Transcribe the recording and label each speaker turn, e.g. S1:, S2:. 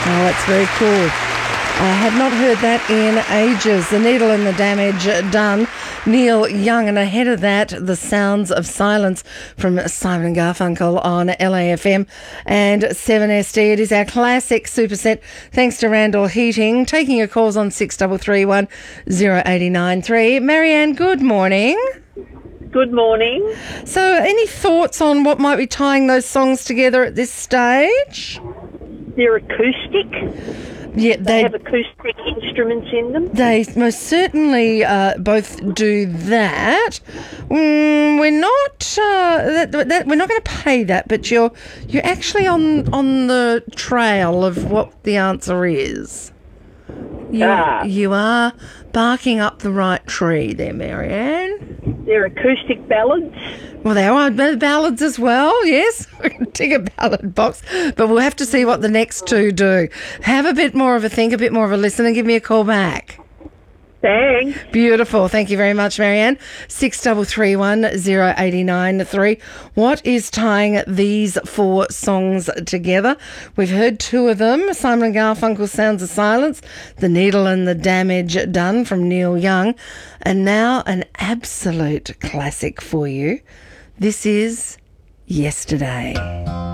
S1: Oh, that's very cool. I had not heard that in ages. The Needle and the Damage Done. Neil Young, and ahead of that, The Sounds of Silence from Simon & Garfunkel on LAFM and 7SD. It is our classic superset, thanks to Randall Heating. Taking your calls on 6331 0893. Marianne, good morning.
S2: Good morning.
S1: So, any thoughts on what might be tying those songs together at this stage?
S2: They're acoustic.
S1: Yeah,
S2: They have acoustic instruments in them.
S1: They most certainly both do that. We're not we're not going to pay that, but you're actually on the trail of what the answer is. You are barking up the right tree there, Marianne.
S2: They're acoustic ballads.
S1: Well, there are ballads as well, yes. We can tick a ballad box, but we'll have to see what the next two do. Have a bit more of a think, a bit more of a listen, and give me a call back.
S2: Thanks.
S1: Beautiful. Thank you very much, Marianne. 6331 0893. What is tying these four songs together? We've heard two of them. Simon & Garfunkel, Sounds of Silence, The Needle and the Damage Done from Neil Young. And now an absolute classic for you. This is Yesterday.